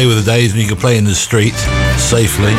were the days when you could play in the street safely.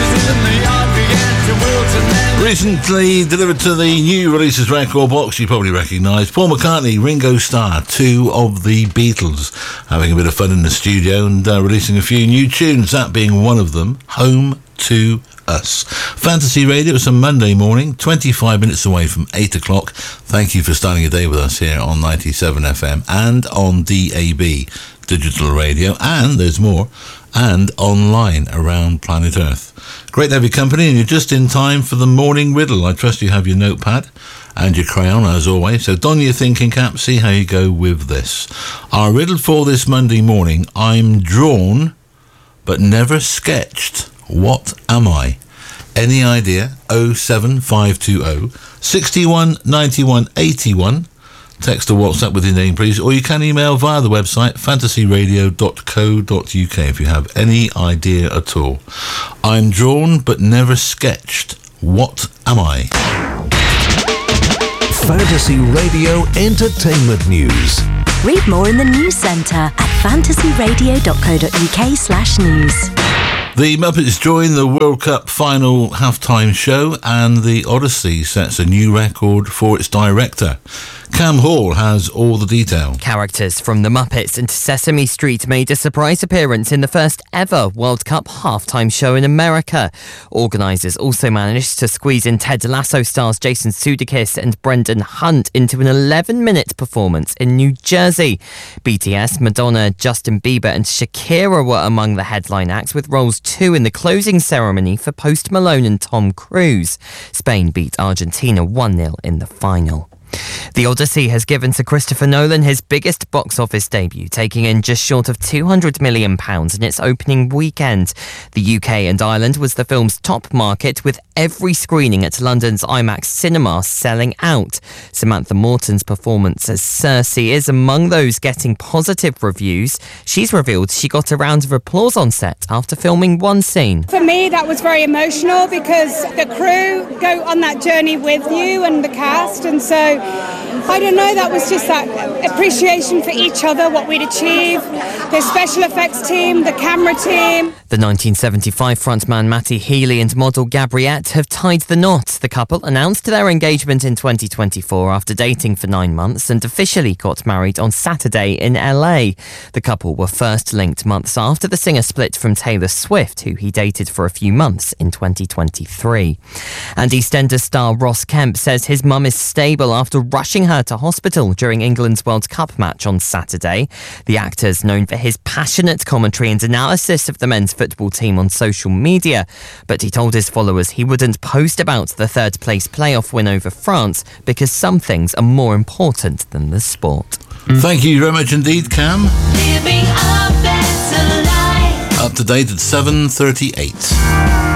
Recently delivered to the new releases record box, you probably recognise Paul McCartney, Ringo Starr, two of the Beatles, having a bit of fun in the studio and releasing a few new tunes, that being one of them, Home to Us. Fantasy Radio, it's a Monday morning, 25 minutes away from 8 o'clock. Thank you for starting your day with us here on 97 FM and on DAB, digital radio, and there's more, and online around planet Earth. Great to have your company, and you're just in time for the morning riddle. I trust you have your notepad and your crayon as always, so don your thinking cap, see how you go with this. Our riddle for this Monday morning: I'm drawn but never sketched. What am I? Any idea? 07520 61 91 81. Text or WhatsApp with your name, please, or you can email via the website fantasyradio.co.uk if you have any idea at all. I'm drawn but never sketched. What am I? Fantasy Radio Entertainment News. Read more in the news centre at fantasyradio.co.uk/news. The Muppets join the World Cup final halftime show, and the Odyssey sets a new record for its director. Cam Hall has all the detail. Characters from the Muppets and Sesame Street made a surprise appearance in the first ever World Cup halftime show in America. Organisers also managed to squeeze in Ted Lasso stars Jason Sudeikis and Brendan Hunt into an 11-minute performance in New Jersey. BTS, Madonna, Justin Bieber and Shakira were among the headline acts, with roles too in the closing ceremony for Post Malone and Tom Cruise. Spain beat Argentina 1-0 in the final. The Odyssey has given Sir Christopher Nolan his biggest box office debut, taking in just short of £200 million in its opening weekend. The UK and Ireland was the film's top market, with every screening at London's IMAX cinema selling out. Samantha Morton's performance as Cersei is among those getting positive reviews. She's revealed she got a round of applause on set after filming one scene. For me, that was very emotional because the crew go on that journey with you and the cast, and so I don't know, that was just that appreciation for each other, what we'd achieved, the special effects team, the camera team. The 1975 frontman Matty Healy and model Gabriette have tied the knot. The couple announced their engagement in 2024 after dating for 9 months and officially got married on Saturday in LA. The couple were first linked months after the singer split from Taylor Swift, who he dated for a few months in 2023. And EastEnders star Ross Kemp says his mum is stable after rushing her to hospital during England's World Cup match on Saturday. The actor's known for his passionate commentary and analysis of the men's football team on social media, but he told his followers he wouldn't post about the third place playoff win over France because some things are more important than the sport. Thank you very much indeed, Cam. Living a better life. Up to date at 7:38.